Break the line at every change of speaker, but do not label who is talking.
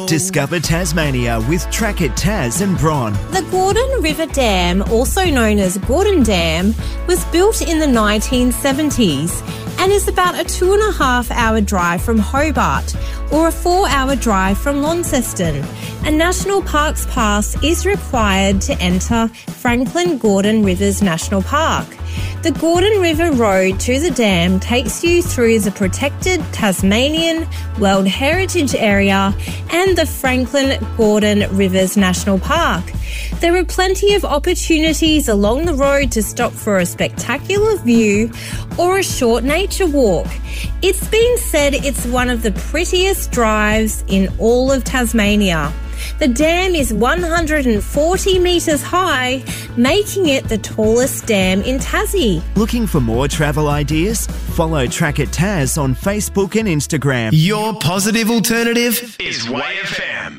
Discover Tasmania with Track It Tas and Bron.
The Gordon River Dam, also known as Gordon Dam, was built in the 1970s and is about a 2.5 hour drive from Hobart or a 4-hour drive from Launceston. A National Parks Pass is required to enter Franklin Gordon Rivers National Park. The Gordon River Road to the dam takes you through the protected Tasmanian World Heritage Area and the Franklin Gordon Rivers National Park. There are plenty of opportunities along the road to stop for a spectacular view or a short nature walk. It's been said it's one of the prettiest drives in all of Tasmania. The dam is 140 metres high, making it the tallest dam in Tassie.
Looking for more travel ideas? Follow Track It Tas on Facebook and Instagram.
Your positive alternative is Way FM.